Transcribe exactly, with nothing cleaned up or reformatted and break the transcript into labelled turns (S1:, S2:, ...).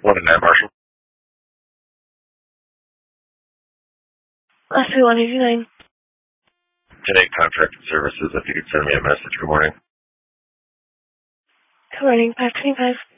S1: One and nine, Marshall.
S2: Last three one eighty-nine.
S1: Today, contracted services. If you could send me a message. Good morning.
S2: Good morning, five twenty-five.